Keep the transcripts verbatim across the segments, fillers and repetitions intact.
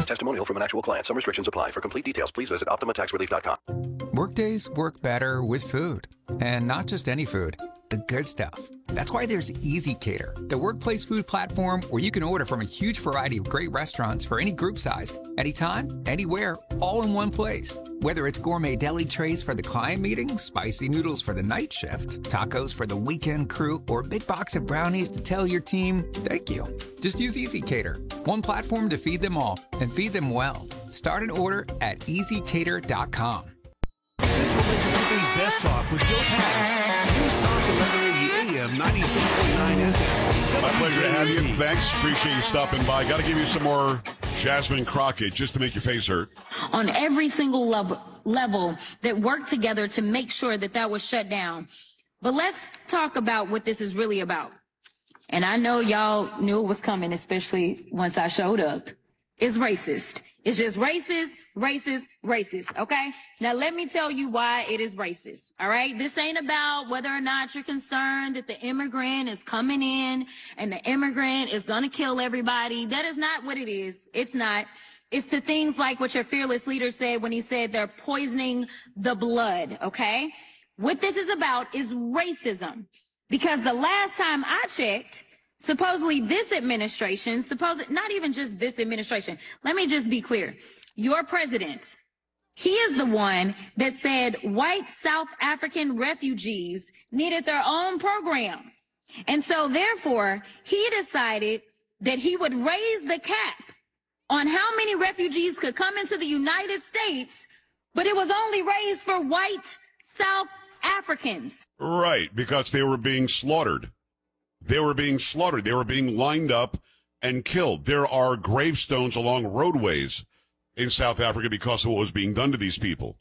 Testimonial from an actual client. Some restrictions apply. For complete details, please visit Optima Tax Relief dot com. Workdays work better with food. And not just any food, the good stuff. That's why there's ezCater, the workplace food platform where you can order from a huge variety of great restaurants for any group size, anytime, anywhere, all in one place. Whether it's gourmet deli trays for the client meeting, spicy noodles for the night shift, tacos for the weekend crew, or a big box of brownies to tell your team, thank you. Just use ezCater, one platform to feed them all and feed them well. Start an order at easy cater dot com. Central Mississippi's Best Talk with Joe Pags. News Talk eleven eighty A M, ninety-six point nine F M. My pleasure to have you. Thanks. Appreciate you stopping by. Got to give you some more Jasmine Crockett just to make your face hurt. On every single level, level that worked together to make sure that that was shut down. But let's talk about what this is really about. And I know y'all knew it was coming, especially once I showed up. It's racist. It's just racist, racist, racist, okay? Now, let me tell you why it is racist, all right? This ain't about whether or not you're concerned that the immigrant is coming in and the immigrant is gonna kill everybody. That is not what it is. It's not. It's the things like what your fearless leader said when he said they're poisoning the blood, okay? What this is about is racism. Because the last time I checked, supposedly this administration, supposed not even just this administration. Let me just be clear. Your president, he is the one that said white South African refugees needed their own program. And so therefore, he decided that he would raise the cap on how many refugees could come into the United States, but it was only raised for white South Africans. Right, because they were being slaughtered. They were being slaughtered. They were being lined up and killed. There are gravestones along roadways in South Africa because of what was being done to these people.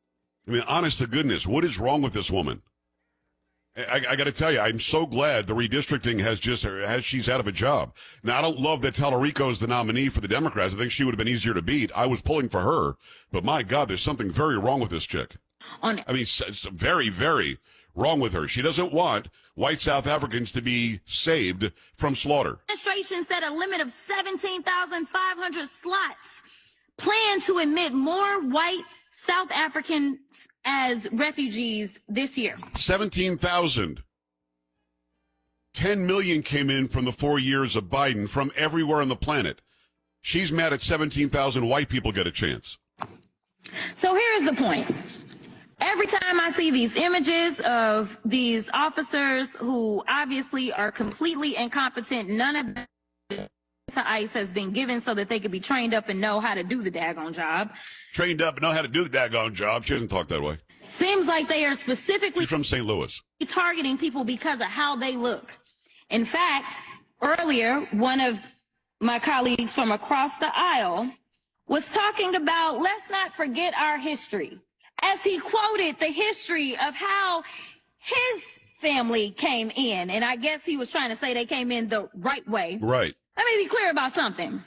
I mean, honest to goodness, what is wrong with this woman? I, I got to tell you, I'm so glad the redistricting has just, has she's out of a job. Now, I don't love that Tallarico is the nominee for the Democrats. I think she would have been easier to beat. I was pulling for her, but my God, there's something very wrong with this chick. On, I mean, it's very, very wrong with her. She doesn't want white South Africans to be saved from slaughter. Administration set a limit of seventeen thousand five hundred slots, plan to admit more white South Africans as refugees this year. seventeen thousand. ten million came in from the four years of Biden from everywhere on the planet. She's mad at seventeen thousand white people get a chance. So here's the point. Every time I see these images of these officers who obviously are completely incompetent, none of them to ICE has been given so that they could be trained up and know how to do the daggone job. Trained up and know how to do the daggone job. She doesn't talk that way. Seems like they are specifically She's from Saint Louis. Targeting people because of how they look. In fact, earlier, one of my colleagues from across the aisle was talking about, let's not forget our history, as he quoted the history of how his family came in. And I guess he was trying to say they came in the right way. Right. Let me be clear about something.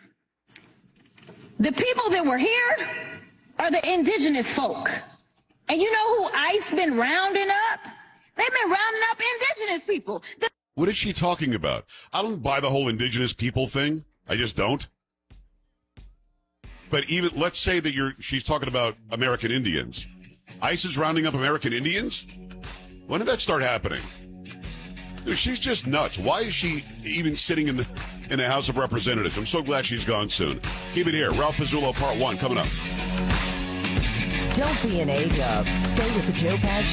The people that were here are the indigenous folk. And you know who ICE been rounding up? They've been rounding up indigenous people. The- what is she talking about? I don't buy the whole indigenous people thing. I just don't. But even, let's say that you're, she's talking about American Indians. ICE is rounding up American Indians? When did that start happening? Dude, she's just nuts. Why is she even sitting in the in the House of Representatives? I'm so glad she's gone soon. Keep it here. Ralph Pizzulo, part one, coming up. Don't be an A-dub. Stay with the Joe Pags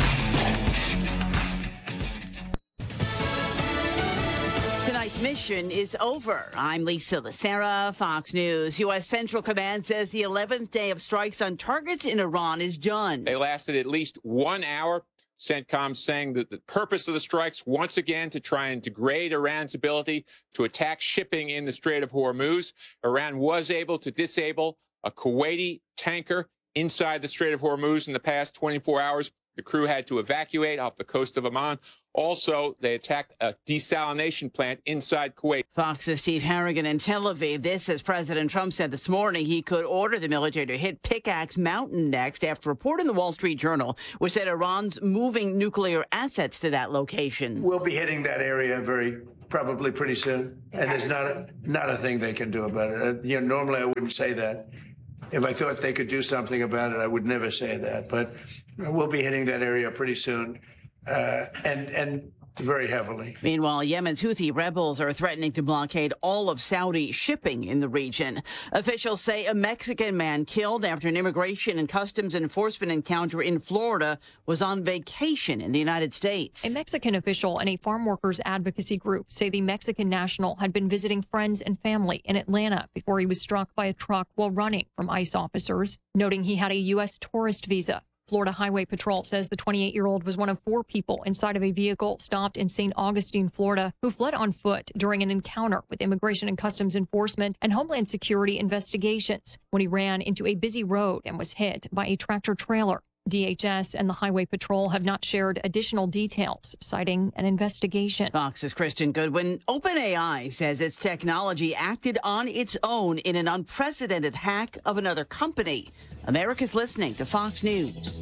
Show. Tonight's mission is over. I'm Lisa Lacera, Fox News. U S. Central Command says the eleventh day of strikes on targets in Iran is done. They lasted at least one hour. CENTCOM saying that the purpose of the strikes, once again, to try and degrade Iran's ability to attack shipping in the Strait of Hormuz. Iran was able to disable a Kuwaiti tanker inside the Strait of Hormuz in the past twenty-four hours. The crew had to evacuate off the coast of Oman. Also, they attacked a desalination plant inside Kuwait. Fox's Steve Harrigan in Tel Aviv. This, as President Trump said this morning, he could order the military to hit Pickaxe Mountain next after a report in the Wall Street Journal, which said Iran's moving nuclear assets to that location. We'll be hitting that area very probably pretty soon, and there's not a, not a thing they can do about it. Uh, you know, normally I wouldn't say that. If I thought they could do something about it, I would never say that. But we'll be hitting that area pretty soon, uh, and and very heavily. Meanwhile, Yemen's Houthi rebels are threatening to blockade all of Saudi shipping in the region. Officials say a Mexican man killed after an immigration and customs enforcement encounter in Florida was on vacation in the United States. A Mexican official and a farm workers advocacy group say the Mexican national had been visiting friends and family in Atlanta before he was struck by a truck while running from ICE officers, noting he had a U S tourist visa. Florida Highway Patrol says the twenty-eight-year-old was one of four people inside of a vehicle stopped in Saint Augustine, Florida, who fled on foot during an encounter with Immigration and Customs Enforcement and Homeland Security investigations when he ran into a busy road and was hit by a tractor trailer. D H S and the Highway Patrol have not shared additional details, citing an investigation. Fox's Christian Goodwin. OpenAI says its technology acted on its own in an unprecedented hack of another company. America's listening to Fox News.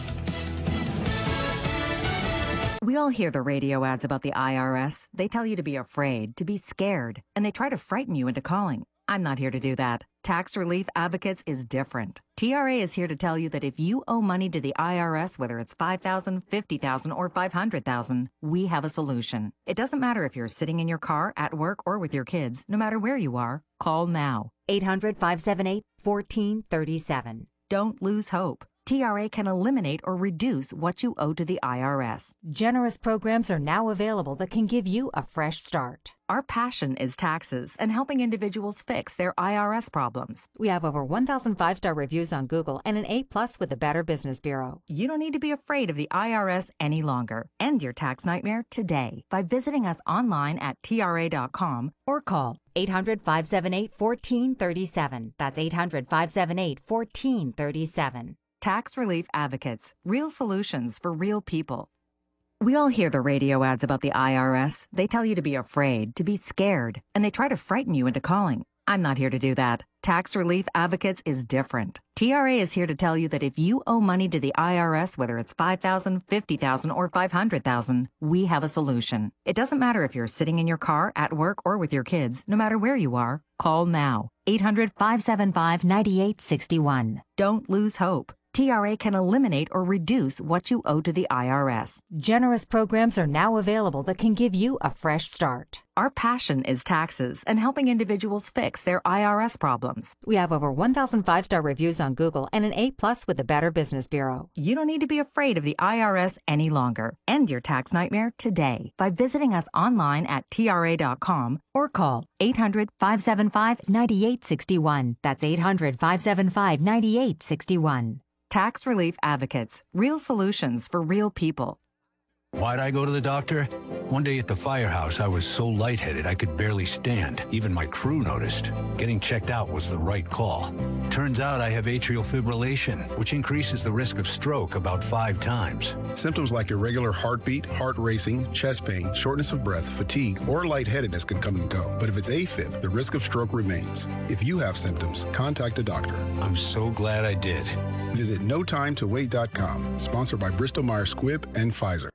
We all hear the radio ads about the I R S. They tell you to be afraid, to be scared, and they try to frighten you into calling. I'm not here to do that. Tax Relief Advocates is different. T R A is here to tell you that if you owe money to the I R S, whether it's five thousand dollars, fifty thousand dollars, or five hundred thousand dollars, we have a solution. It doesn't matter if you're sitting in your car, at work, or with your kids. No matter where you are, call now. eight hundred, five seven eight, one four three seven. Don't lose hope. T R A can eliminate or reduce what you owe to the I R S. Generous programs are now available that can give you a fresh start. Our passion is taxes and helping individuals fix their I R S problems. We have over one thousand five-star reviews on Google and an A plus with the Better Business Bureau. You don't need to be afraid of the I R S any longer. End your tax nightmare today by visiting us online at T R A dot com or call eight hundred, five seven eight, one four three seven. That's eight hundred, five seven eight, one four three seven. Tax Relief Advocates. Real solutions for real people. We all hear the radio ads about the I R S. They tell you to be afraid, to be scared, and they try to frighten you into calling. I'm not here to do that. Tax Relief Advocates is different. T R A is here to tell you that if you owe money to the I R S, whether it's five thousand dollars, fifty thousand dollars, or five hundred thousand dollars, we have a solution. It doesn't matter if you're sitting in your car, at work, or with your kids. No matter where you are, call now. eight hundred, five seven five, nine eight six one. Don't lose hope. T R A can eliminate or reduce what you owe to the I R S. Generous programs are now available that can give you a fresh start. Our passion is taxes and helping individuals fix their I R S problems. We have over one thousand five-star reviews on Google and an A plus with the Better Business Bureau. You don't need to be afraid of the I R S any longer. End your tax nightmare today by visiting us online at T R A dot com or call eight hundred, five seven five, nine eight six one. That's eight hundred, five seven five, nine eight six one. Tax Relief Advocates. Real solutions for real people. Why'd I go to the doctor? One day at the firehouse, I was so lightheaded I could barely stand. Even my crew noticed. Getting checked out was the right call. Turns out I have atrial fibrillation, which increases the risk of stroke about five times. Symptoms like irregular heartbeat, heart racing, chest pain, shortness of breath, fatigue, or lightheadedness can come and go. But if it's AFib, the risk of stroke remains. If you have symptoms, contact a doctor. I'm so glad I did. Visit no time to wait dot com, sponsored by Bristol Myers Squibb and Pfizer.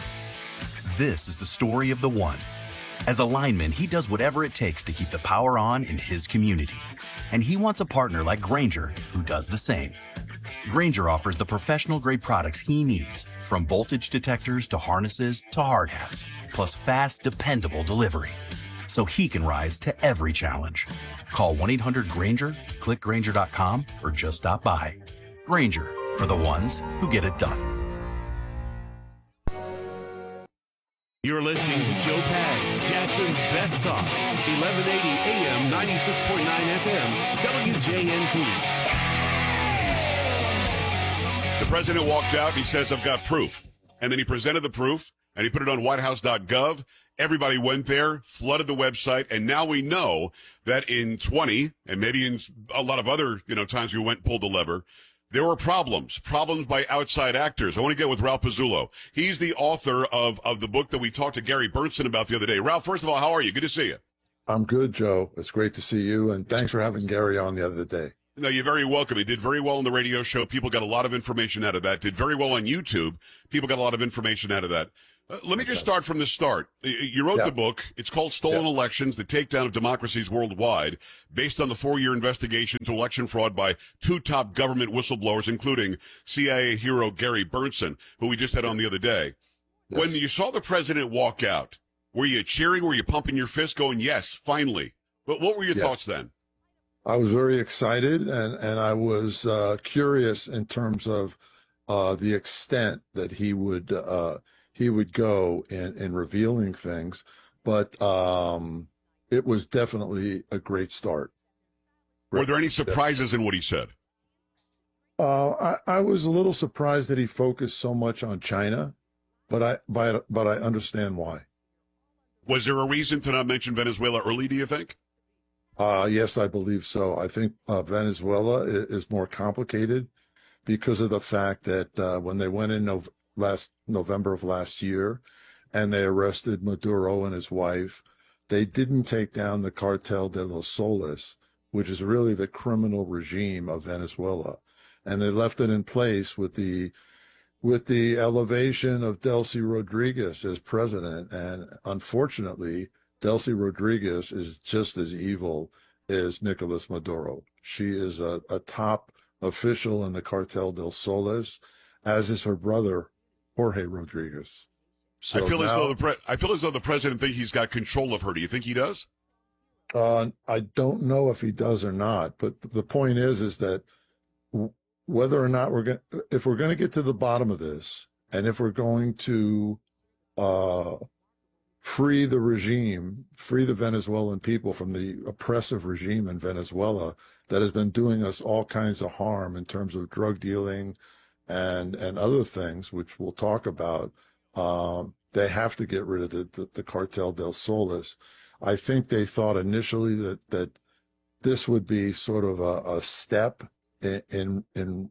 This is the story of the one. As a lineman, he does whatever it takes to keep the power on in his community. And he wants a partner like Grainger who does the same. Grainger offers the professional-grade products he needs, from voltage detectors to harnesses to hard hats, plus fast, dependable delivery, so he can rise to every challenge. Call one eight hundred Grainger, click Grainger dot com, or just stop by. Grainger, for the ones who get it done. You're listening to Joe Pags, Jackson's Best Talk, eleven eighty A M, ninety-six point nine F M, W J N T. The president walked out. He says, I've got proof. And then he presented the proof, and he put it on white house dot gov. Everybody went there, flooded the website, and now we know that in twenty, and maybe in a lot of other, you know, times we went and pulled the lever, There were problems, problems by outside actors. I want to get with Ralph Pizzullo. He's the author of, of the book that we talked to Gary Bernstein about the other day. Ralph, first of all, how are you? Good to see you. I'm good, Joe. It's great to see you, and thanks for having Gary on the other day. No, you're very welcome. He did very well on the radio show. People got a lot of information out of that. Did very well on YouTube. People got a lot of information out of that. Uh, let me just start from the start. You wrote Yeah. the book. It's called Stolen Yeah. Elections, The Takedown of Democracies Worldwide, based on the four-year investigation into election fraud by two top government whistleblowers, including C I A hero Gary Bernstein, who we just had on the other day. Yes. When you saw the president walk out, were you cheering? Were you pumping your fist going, yes, finally? But what were your Yes. thoughts then? I was very excited, and, and I was uh, curious in terms of uh, the extent that he would uh, he would go in, in revealing things. But um, it was definitely a great start. Were there any surprises in what he said? Uh, I, I was a little surprised that he focused so much on China, but I but, but I understand why. Was there a reason to not mention Venezuela early, do you think? Uh, yes, I believe so. I think uh, Venezuela is, is more complicated because of the fact that uh, when they went in Nov- last November of last year and they arrested Maduro and his wife, they didn't take down the Cartel de los Soles, which is really the criminal regime of Venezuela. And they left it in place with the with the elevation of Delcy Rodriguez as president. And unfortunately, Delcy Rodriguez is just as evil as Nicolas Maduro. She is a, a top official in the Cartel del Soles, as is her brother, Jorge Rodriguez. So I feel as now- though the pre- I feel as though the president thinks he's got control of her. Do you think he does? Uh, I don't know if he does or not, but th- the point is, is that w- whether or not we're going, if we're going to get to the bottom of this, and if we're going to uh, free the regime, free the Venezuelan people from the oppressive regime in Venezuela that has been doing us all kinds of harm in terms of drug dealing and and other things, which we'll talk about, um, they have to get rid of the, the, the Cartel del Soles. I think they thought initially that that this would be sort of a, a step in in in,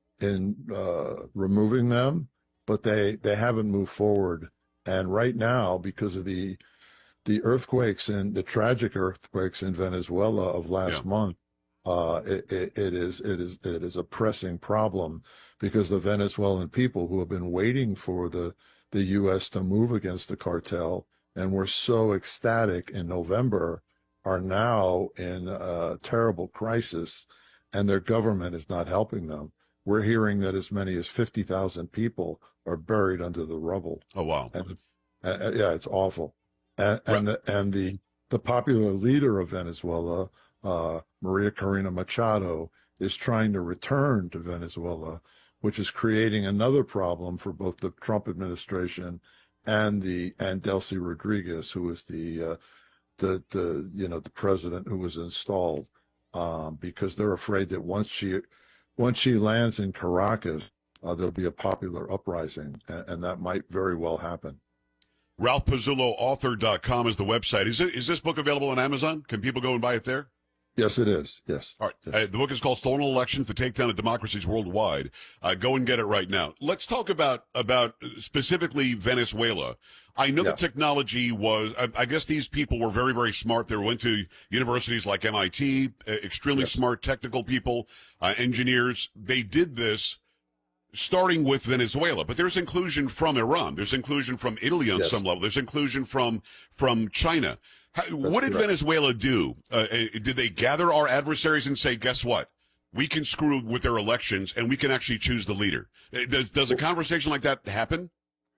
in uh, removing them, but they they haven't moved forward. And right now, because of the the earthquakes and the tragic earthquakes in Venezuela of last Yeah. month, uh, it, it, it is it is it is a pressing problem because the Venezuelan people who have been waiting for the the U S to move against the cartel and were so ecstatic in November are now in a terrible crisis, and their government is not helping them. We're hearing that as many as fifty thousand people are buried under the rubble. Oh, wow. And, uh, yeah, it's awful. And, and, the, and the, the popular leader of Venezuela, uh, Maria Corina Machado, is trying to return to Venezuela, which is creating another problem for both the Trump administration and the and Delcy Rodriguez, who is the uh, the the you know the president who was installed, um, because they're afraid that once she once she lands in Caracas, uh, there'll be a popular uprising, and, and that might very well happen. Ralph Pizzullo Author dot com is the website. Is it is this book available on Amazon? Can people go and buy it there? Yes, it is. Yes. All right. Uh, the book is called Stolen Elections, The Takedown of Democracies Worldwide. Uh, go and get it right now. Let's talk about, about specifically Venezuela. I know Yeah. the technology was, I, I guess these people were very, very smart. They went to universities like M I T, uh, extremely smart technical people, uh, engineers. They did this starting with Venezuela, but there's inclusion from Iran. There's inclusion from Italy on Yes. some level. There's inclusion from, from China. How, what did correct. Venezuela do? Uh, uh, did they gather our adversaries and say, guess what? We can screw with their elections and we can actually choose the leader. Uh, Does, does a conversation like that happen?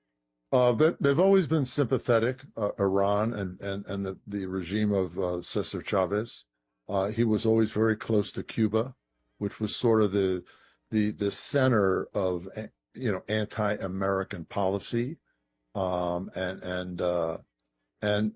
Uh, they, they've always been sympathetic, uh, Iran and, and, and the, the regime of uh, Cesar Chavez. Uh, he was always very close to Cuba, which was sort of the the the center of eh, you know anti-American policy, um, and and uh, and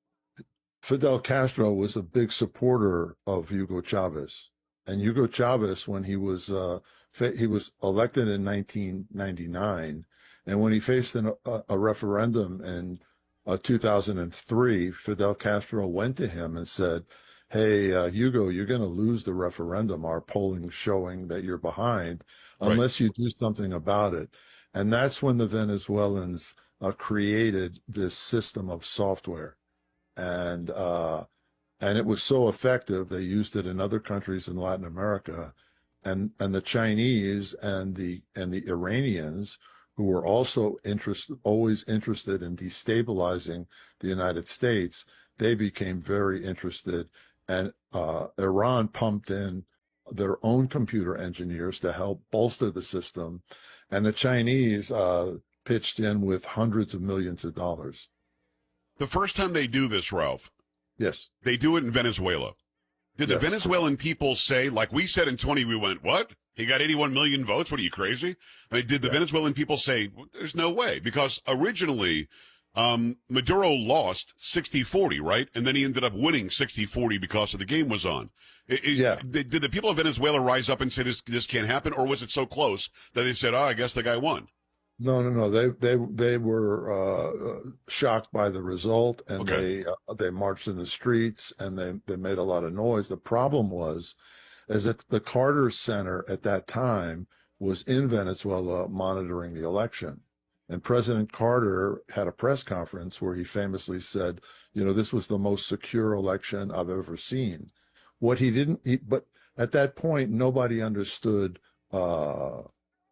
Fidel Castro was a big supporter of Hugo Chavez. And Hugo Chavez, when he was uh, fa- he was elected in nineteen ninety-nine, and when he faced an, a, a referendum in uh, two thousand three, Fidel Castro went to him and said, hey, uh, Hugo, you're going to lose the referendum. Our polling showing that you're behind unless you do something about it. And that's when the Venezuelans uh, created this system of software. And uh, and it was so effective, they used it in other countries in Latin America. And and the Chinese and the and the Iranians, who were also interested, always interested in destabilizing the United States, they became very interested. And uh, Iran pumped in their own computer engineers to help bolster the system. And the Chinese uh, pitched in with hundreds of millions of dollars. The first time they do this, Ralph, yes, they do it in Venezuela. Did Yes. the Venezuelan people say, like we said in twenty, we went, what? He got eighty-one million votes? What are you, crazy? I mean, did the Venezuelan people say, well, there's no way? Because originally, um, Maduro lost sixty forty, right? And then he ended up winning sixty forty because of the game was on. It, it, Yeah. Did, did the people of Venezuela rise up and say this this can't happen? Or was it so close that they said, oh, I guess the guy won? No, no, no. They they they were uh, shocked by the result, and Okay. they uh, they marched in the streets, and they they made a lot of noise. The problem was, is that the Carter Center at that time was in Venezuela monitoring the election, and President Carter had a press conference where he famously said, you know, this was the most secure election I've ever seen. What he didn't, he, but at that point, nobody understood. Uh,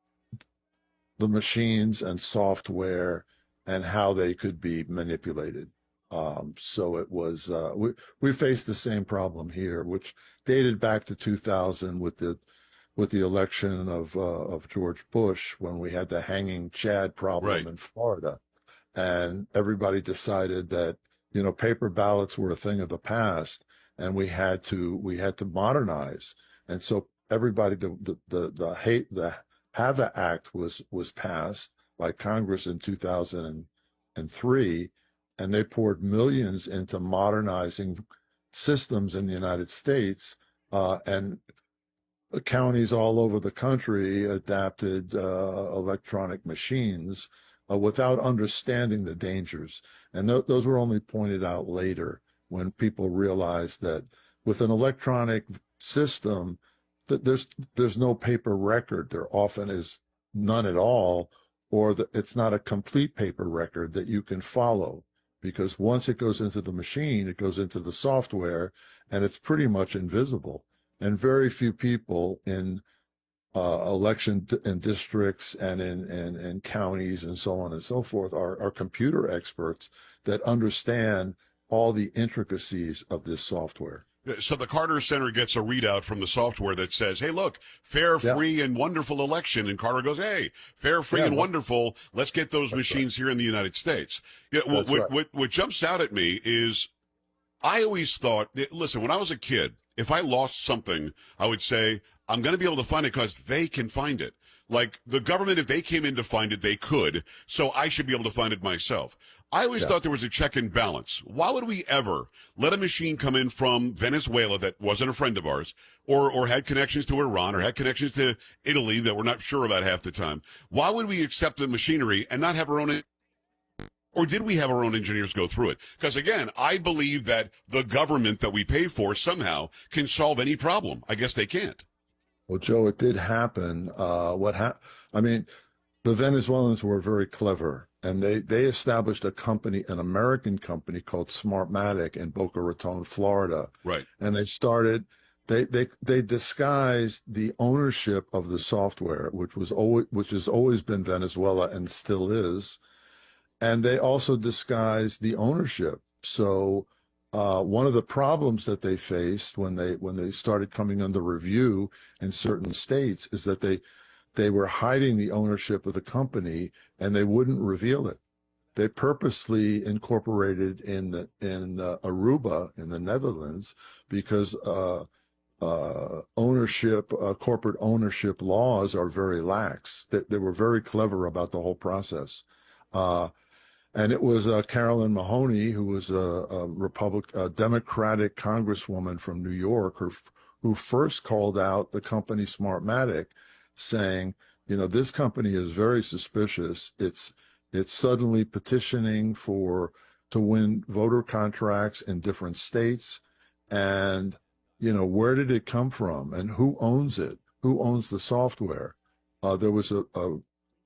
the machines and software and how they could be manipulated. Um, so it was, uh, we, we faced the same problem here, which dated back to two thousand with the, with the election of, uh, of George Bush, when we had the hanging Chad problem Right. in Florida. And everybody decided that, you know, paper ballots were a thing of the past, and we had to, we had to modernize. And so everybody, the, the, the, the hate, the, HAVA Act was was passed by Congress in two thousand three, and they poured millions into modernizing systems in the United States, uh, and the counties all over the country adapted uh, electronic machines uh, without understanding the dangers. And th- those were only pointed out later, when people realized that with an electronic system, that there's there's no paper record. There often is none at all, or the, it's not a complete paper record that you can follow, because once it goes into the machine, it goes into the software, and it's pretty much invisible. And very few people in uh, election d- in districts and in, in, in counties and so on and so forth are, are computer experts that understand all the intricacies of this software. So the Carter Center gets a readout from the software that says, hey, look, fair, Yeah. free, and wonderful election. And Carter goes, hey, fair, free, Yeah, and but- wonderful. Let's get those machines here in the United States. Yeah, what, That's what, right. what, what jumps out at me is I always thought, listen, when I was a kid, if I lost something, I would say, I'm going to be able to find it because they can find it. Like the government, if they came in to find it, they could. So I should be able to find it myself. I always Yeah. thought there was a check and balance. Why would we ever let a machine come in from Venezuela that wasn't a friend of ours, or or had connections to Iran, or had connections to Italy that we're not sure about half the time? Why would we accept the machinery and not have our own? Or did we have our own engineers go through it? Because again, I believe that the government that we pay for somehow can solve any problem. I guess they can't. Well, Joe, it did happen. Uh, what hap- I mean, the Venezuelans were very clever, and they, they established a company, an American company called Smartmatic in Boca Raton, Florida. Right. And they started, they, they, they disguised the ownership of the software, which was always, which has always been Venezuela and still is. And they also disguised the ownership. So, Uh, one of the problems that they faced when they when they started coming under review in certain states is that they they were hiding the ownership of the company, and they wouldn't reveal it. They purposely incorporated in the in uh, Aruba in the Netherlands because uh, uh, ownership uh, corporate ownership laws are very lax. They, they were very clever about the whole process. Uh, And it was uh, Carolyn Mahoney, who was a, a Republic, a Democratic congresswoman from New York, who, who first called out the company Smartmatic, saying, you know, this company is very suspicious. It's it's suddenly petitioning for to win voter contracts in different states, and, you know, where did it come from and who owns it? Who owns the software? Uh, there was a, a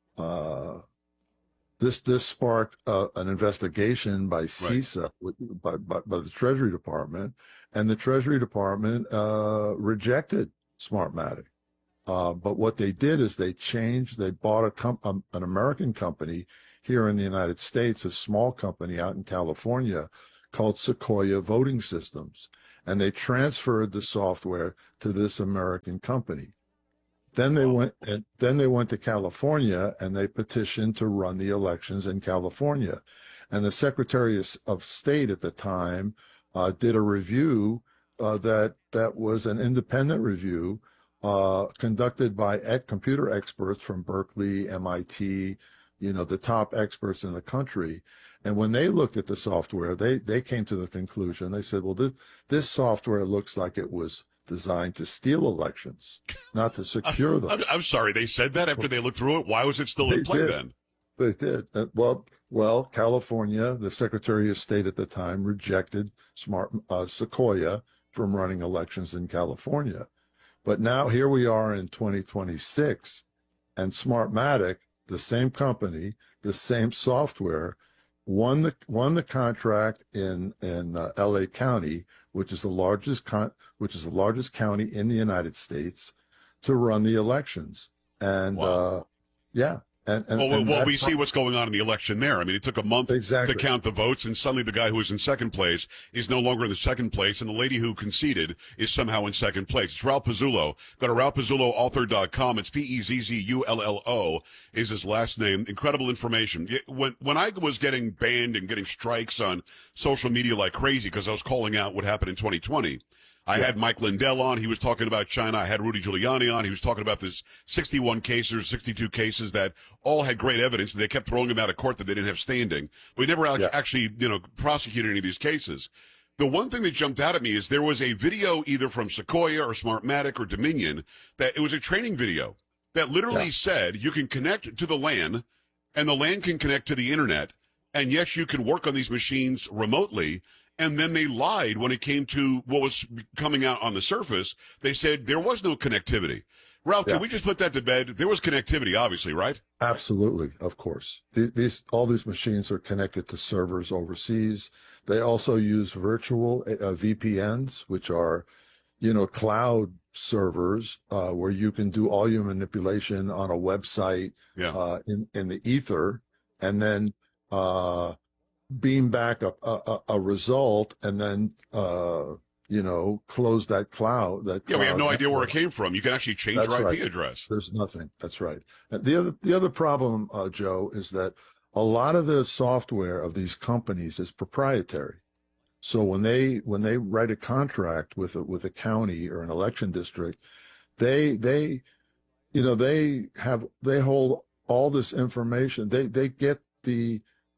uh, this this sparked uh, an investigation by CISA, with, by, by by the Treasury Department, and the Treasury Department uh, rejected Smartmatic. Uh, but what they did is they changed. They bought a com- um, an American company here in the United States, a small company out in California called Sequoia Voting Systems, and they transferred the software to this American company. Then they went and then they went to California and they petitioned to run the elections in California. And the Secretary of State at the time uh, did a review uh, that that was an independent review uh, conducted by ec- computer experts from Berkeley, M I T, you know, the top experts in the country. And when they looked at the software, they they came to the conclusion. They said, well, this this software looks like it was designed to steal elections, not to secure them. I'm, I'm sorry, they said that after they looked through it. Why was it still They in play did. then? They did. Uh, well, well, California, the Secretary of State at the time rejected Smart uh, Sequoia from running elections in California. But now here we are in twenty twenty-six, and Smartmatic, the same company, the same software, won the won the contract in in uh, L A County, which is the largest con- which is the largest county in the United States, to run the elections. And uh, yeah, and, and, Well, and well, that we pro- see what's going on in the election there. I mean, it took a month Exactly. to count the votes, and suddenly the guy who was in second place is no longer in the second place, and the lady who conceded is somehow in second place. It's Ralph Pizzullo. Go to ralph pizzullo author dot com. It's P E Z Z U L L O is his last name. Incredible information. It- When when I was getting banned and getting strikes on social media like crazy because I was calling out what happened in twenty twenty, I had Mike Lindell on. He was talking about China. I had Rudy Giuliani on. He was talking about this sixty-one cases, sixty-two cases that all had great evidence. They kept throwing them out of court that they didn't have standing. We never act- actually, you know, prosecuted any of these cases. The one thing that jumped out at me is there was a video either from Sequoia or Smartmatic or Dominion that it was a training video that literally Yeah. said you can connect to the LAN and the LAN can connect to the internet. And yes, you can work on these machines remotely. And then they lied when it came to what was coming out on the surface. They said there was no connectivity. Ralph, Yeah. can we just put that to bed? There was connectivity, obviously, right? Absolutely, of course. Th- These all these machines are connected to servers overseas. They also use virtual uh, V P Ns, which are, you know, cloud servers uh, where you can do all your manipulation on a website Yeah. uh, in in the ether, and then uh, beam back a, a a result, and then uh, you know, close that cloud. That Yeah, we have cloud no idea where it network. came from. You can actually change That's your I P right. address. There's nothing. That's right. And the other the other problem, uh, Joe, is that a lot of the software of these companies is proprietary. So when they when they write a contract with a, with a county or an election district, they they you know they have they hold all this information. They they get the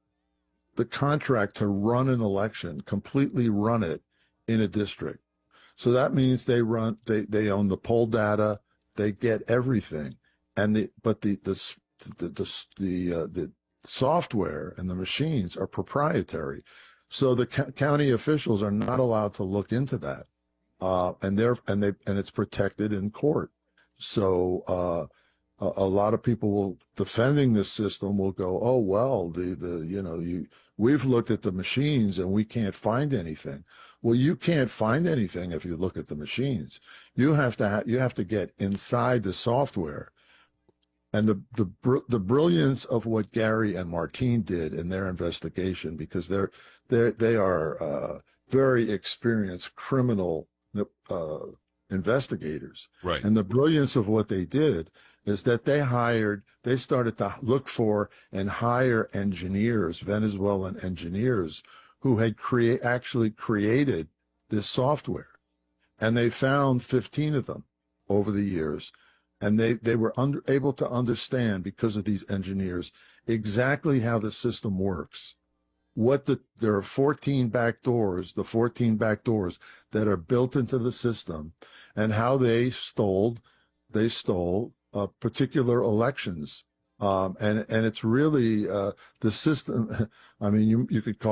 the contract to run an election, completely run it in a district. So that means they run, they, they own the poll data, they get everything. And the, but the, the, the, the, the, uh, the software and the machines are proprietary. So the co- county officials are not allowed to look into that. Uh, and they're, and they, and it's protected in court. So, uh, a, a lot of people will, defending this system will go, oh, well, the, the, you know, you, we've looked at the machines and we can't find anything. Well, you can't find anything if you look at the machines. You have to, ha- you have to get inside the software. And the, the, br- the brilliance of what Gary and Martine did in their investigation, because they're, they're, they are, uh, very experienced criminal, uh, investigators. Right. And the brilliance of what they did is that they hired, they started to look for and hire engineers, Venezuelan engineers, who had create actually created this software. And they found fifteen of them over the years. And they, they were under, able to understand, because of these engineers, exactly how the system works. What the, there are fourteen back doors, the fourteen back doors that are built into the system, and how they stole, they stole uh, particular elections. Um, and, and it's really, uh, the system, I mean, you, you could call it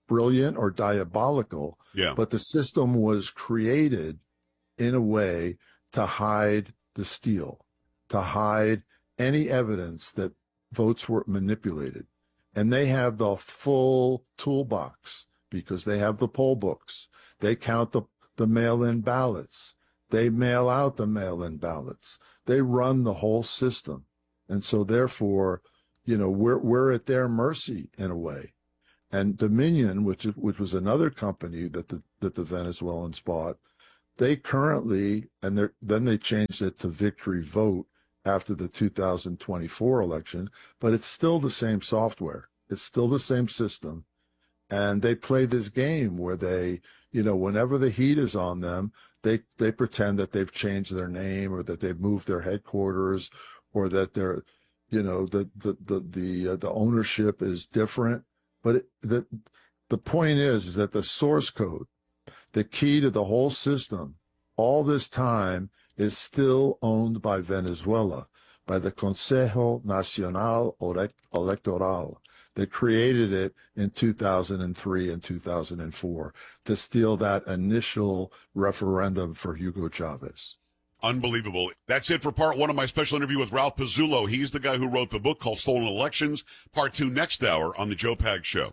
brilliant or diabolical. Yeah. But the system was created in a way to hide the steal, to hide any evidence that votes were manipulated. And they have the full toolbox because they have the poll books. They count the, the mail-in ballots. They mail out the mail-in ballots. They run the whole system. And so therefore, you know, we're, we're at their mercy in a way. And Dominion, which, which was another company that the, that the Venezuelans bought, they currently, and then they changed it to Victory Vote after the two thousand twenty-four election, but it's still the same software. It's still the same system. And they play this game where they, you know, whenever the heat is on them, they, they pretend that they've changed their name or that they've moved their headquarters or that they're, you know, the, the, the, the, uh, the ownership is different. But it, the, the point is, is that the source code, the key to the whole system, all this time is still owned by Venezuela, by the Consejo Nacional Electoral. They created it in two thousand three and two thousand four to steal that initial referendum for Hugo Chavez. Unbelievable. That's it for part one of my special interview with Ralph Pizzullo. He's the guy who wrote the book called Stolen Elections. Part two next hour on the Joe Pags Show.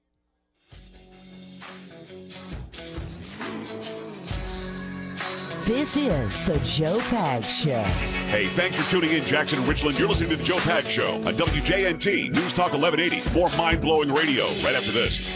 This is the Joe Pags Show. Hey, thanks for tuning in, Jackson and Richland. You're listening to the Joe Pags Show on W J N T News Talk eleven eighty. More mind-blowing radio right after this.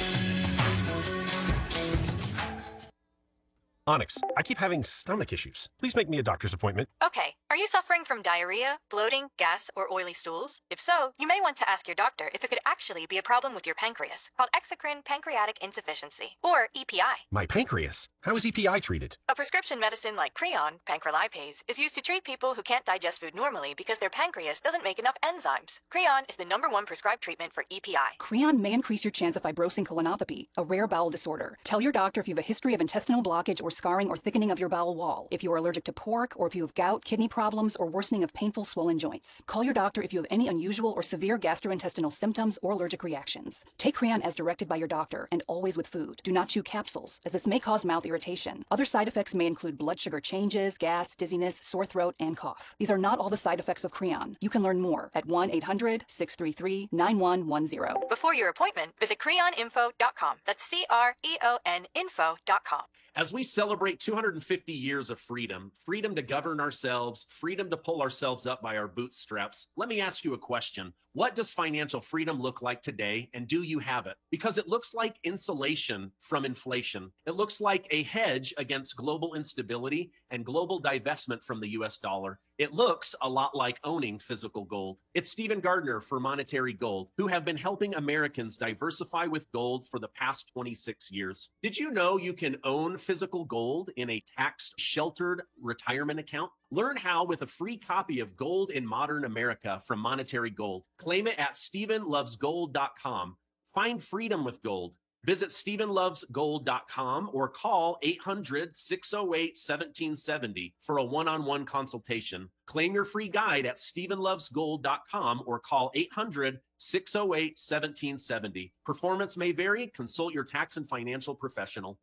Onyx, I keep having stomach issues. Please make me a doctor's appointment. Okay. Are you suffering from diarrhea, bloating, gas, or oily stools? If so, you may want to ask your doctor if it could actually be a problem with your pancreas, called exocrine pancreatic insufficiency, or E P I. My pancreas? How is E P I treated? A prescription medicine like Creon, pancrelipase, is used to treat people who can't digest food normally because their pancreas doesn't make enough enzymes. Creon is the number one prescribed treatment for E P I. Creon may increase your chance of fibrosing colonopathy, a rare bowel disorder. Tell your doctor if you have a history of intestinal blockage or scarring or thickening of your bowel wall, if you are allergic to pork, or if you have gout, kidney problems, or worsening of painful swollen joints. Call your doctor if you have any unusual or severe gastrointestinal symptoms or allergic reactions. Take Creon as directed by your doctor and always with food. Do not chew capsules, as this may cause mouth irritation. Other side effects may include blood sugar changes, gas, dizziness, sore throat, and cough. These are not all the side effects of Creon. You can learn more at one eight hundred, six three three, nine one one zero. Before your appointment, visit creon info dot com. That's C R E O N info dot com. As we celebrate two hundred fifty years of freedom, freedom to govern ourselves, freedom to pull ourselves up by our bootstraps, let me ask you a question. What does financial freedom look like today, and do you have it? Because it looks like insulation from inflation. It looks like a hedge against global instability and global divestment from the U S dollar. It looks a lot like owning physical gold. It's Stephen Gardner for Monetary Gold, who have been helping Americans diversify with gold for the past twenty-six years. Did you know you can own physical gold in a tax-sheltered retirement account? Learn how with a free copy of Gold in Modern America from Monetary Gold. Claim it at stephen loves gold dot com. Find freedom with gold. Visit stephen loves gold dot com or call eight hundred, six oh eight, one seven seven oh for a one-on-one consultation. Claim your free guide at stephen loves gold dot com or call eight hundred, six oh eight, one seven seven oh. Performance may vary. Consult your tax and financial professional.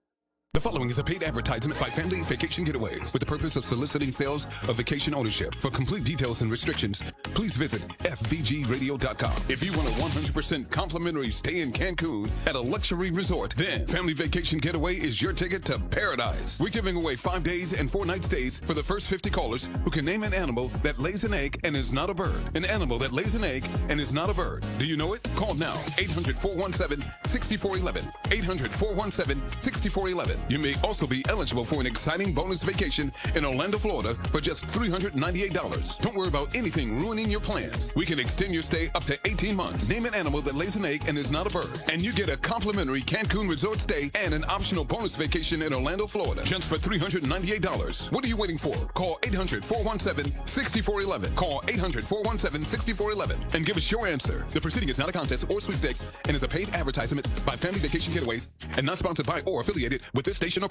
The following is a paid advertisement by Family Vacation Getaways with the purpose of soliciting sales of vacation ownership. For complete details and restrictions, please visit f v g radio dot com. If you want a one hundred percent complimentary stay in Cancun at a luxury resort, then Family Vacation Getaway is your ticket to paradise. We're giving away five days and four night stays for the first fifty callers who can name an animal that lays an egg and is not a bird. An animal that lays an egg and is not a bird. Do you know it? Call now. eight hundred, four one seven, six four one one. eight hundred, four one seven, six four one one. You may also be eligible for an exciting bonus vacation in Orlando, Florida for just three hundred ninety-eight dollars. Don't worry about anything ruining your plans. We can extend your stay up to eighteen months. Name an animal that lays an egg and is not a bird. And you get a complimentary Cancun resort stay and an optional bonus vacation in Orlando, Florida just for three hundred ninety-eight dollars. What are you waiting for? Call eight hundred, four one seven, six four one one. Call eight hundred, four one seven, six four one one and give us your answer. The proceeding is not a contest or sweepstakes and is a paid advertisement by Family Vacation Getaways and not sponsored by or affiliated with this station or program.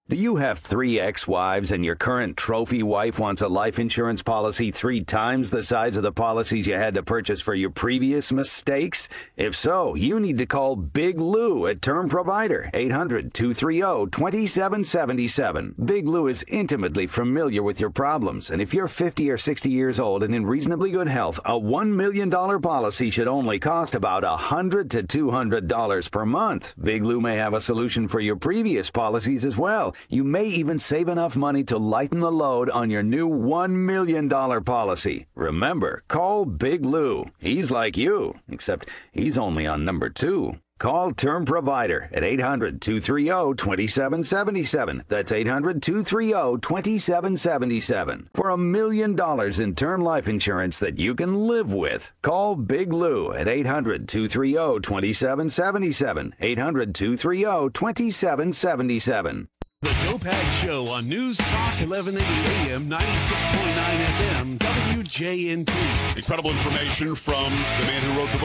Do you have three ex-wives and your current trophy wife wants a life insurance policy three times the size of the policies you had to purchase for your previous mistakes? If so, you need to call Big Lou at Term Provider, eight hundred, two three zero, two seven seven seven. Big Lou is intimately familiar with your problems, and if you're fifty or sixty years old and in reasonably good health, a one million dollars policy should only cost about one hundred to two hundred dollars per month. Big Lou may have a solution for your previous policies as well. You may even save enough money to lighten the load on your new one million dollars policy. Remember, call Big Lou. He's like you, except he's only on number two. Call Term Provider at eight hundred, two three zero, two seven seven seven. That's eight hundred, two three zero, two seven seven seven. For a million dollars in term life insurance that you can live with. Call Big Lou at eight hundred, two three zero, two seven seven seven. eight hundred, two three zero, two seven seven seven. The Joe Pags Show on News Talk eleven eighty A M, ninety-six point nine F M, W J N T. Incredible information from the man who wrote the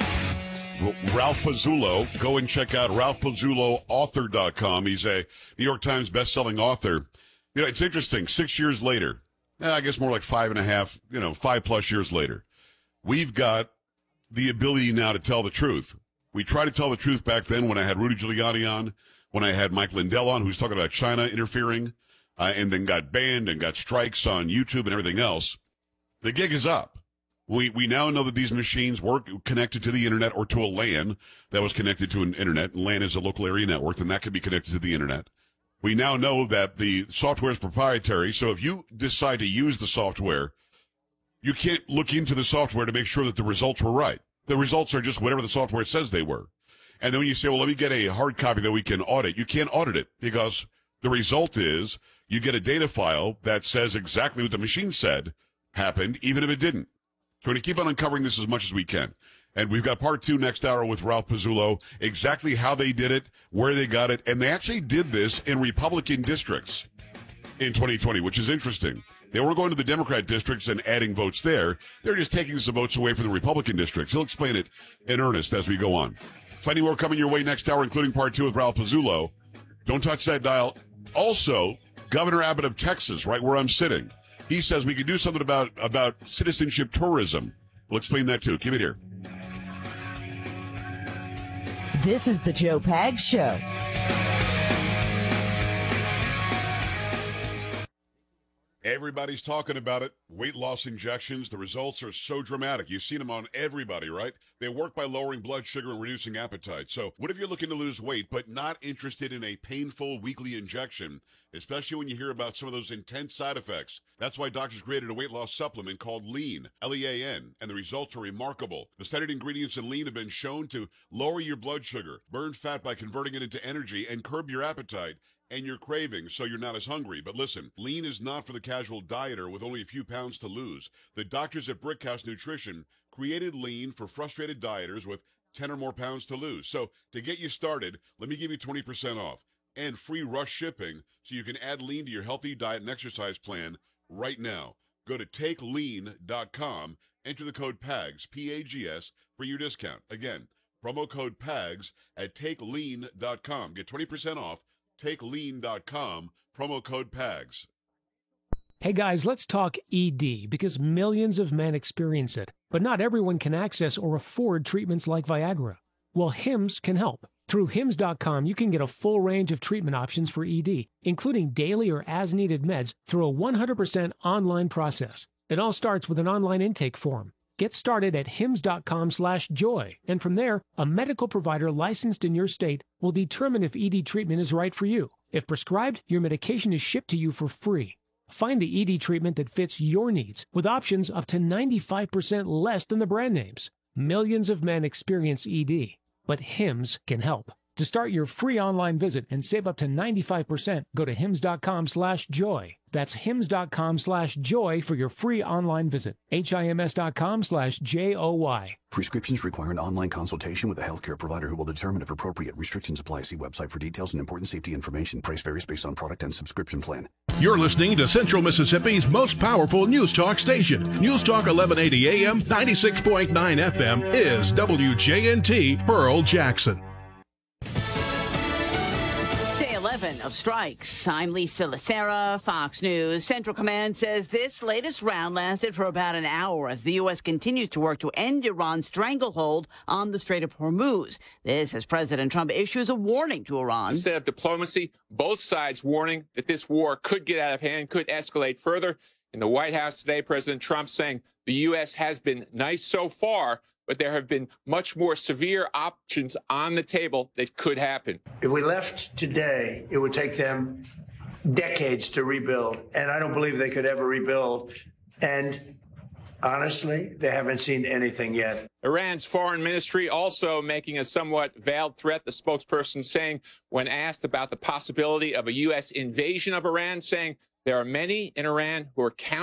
book, Ralph Pizzulo. Go and check out ralph pizzulo author dot com. He's a New York Times best-selling author. You know, it's interesting. Six years later, I guess more like five and a half, you know, five-plus years later, we've got the ability now to tell the truth. We tried to tell the truth back then when I had Rudy Giuliani on, when I had Mike Lindell on, who's talking about China interfering, uh, and then got banned and got strikes on YouTube and everything else. The gig is up. We we now know that these machines were connected to the internet or to a LAN that was connected to an internet. And LAN is a local area network, and that could be connected to the internet. We now know that the software is proprietary, so if you decide to use the software, you can't look into the software to make sure that the results were right. The results are just whatever the software says they were. And then when you say, well, let me get a hard copy that we can audit, you can't audit it because the result is you get a data file that says exactly what the machine said happened, even if it didn't. So we're going to keep on uncovering this as much as we can. And we've got part two next hour with Ralph Pizzulo, exactly how they did it, where they got it. And they actually did this in Republican districts in twenty twenty, which is interesting. They weren't going to the Democrat districts and adding votes there. They're just taking some votes away from the Republican districts. He'll explain it in earnest as we go on. Plenty more coming your way next hour, including part two with Ralph Pizzulo. Don't touch that dial. Also, Governor Abbott of Texas, right where I'm sitting, he says we could do something about, about citizenship tourism. We'll explain that too. Keep it here. This is the Joe Pags Show. Everybody's talking about it. Weight loss injections. The results are so dramatic. You've seen them on everybody, right? They work by lowering blood sugar and reducing appetite. So what if you're looking to lose weight but not interested in a painful weekly injection, especially when you hear about some of those intense side effects? That's why doctors created a weight loss supplement called Lean, L E A N, and the results are remarkable. The studied ingredients in Lean have been shown to lower your blood sugar, burn fat by converting it into energy, and curb your appetite and your cravings so you're not as hungry. But listen, Lean is not for the casual dieter with only a few pounds to lose. The doctors at Brickhouse Nutrition created Lean for frustrated dieters with ten or more pounds to lose. So to get you started, let me give you twenty percent off and free rush shipping so you can add Lean to your healthy diet and exercise plan right now. Go to take lean dot com, enter the code PAGS, P A G S, for your discount. Again, promo code PAGS at take lean dot com. Get twenty percent off. take lean dot com, promo code PAGS. Hey guys, let's talk E D because millions of men experience it, but not everyone can access or afford treatments like Viagra. Well, Hims can help. Through hims dot com, you can get a full range of treatment options for E D, including daily or as-needed meds through a one hundred percent online process. It all starts with an online intake form. Get started at hims dot com slash joy, and from there, a medical provider licensed in your state will determine if E D treatment is right for you. If prescribed, your medication is shipped to you for free. Find the E D treatment that fits your needs with options up to ninety-five percent less than the brand names. Millions of men experience E D, but Hims can help. To start your free online visit and save up to ninety-five percent, go to hims dot com slash joy. That's hims dot com slash joy for your free online visit. H-I-M-S dot com slash J O Y. Prescriptions require an online consultation with a healthcare provider who will determine if appropriate. Restrictions apply. See website for details and important safety information. Price varies based on product and subscription plan. You're listening to Central Mississippi's most powerful news talk station. News Talk eleven eighty A M, ninety-six point nine F M is W J N T Pearl Jackson. Day eleven of strikes. I'm Lisa Lacera, Fox News. Central Command says this latest round lasted for about an hour as the U S continues to work to end Iran's stranglehold on the Strait of Hormuz. This as President Trump issues a warning to Iran. Instead of diplomacy, both sides warning that this war could get out of hand, could escalate further. In the White House today, President Trump saying the U S has been nice so far, but there have been much more severe options on the table that could happen. If we left today, it would take them decades to rebuild, and I don't believe they could ever rebuild. And honestly, they haven't seen anything yet. Iran's foreign ministry also making a somewhat veiled threat. The spokesperson saying, when asked about the possibility of a U S invasion of Iran, saying there are many in Iran who are counting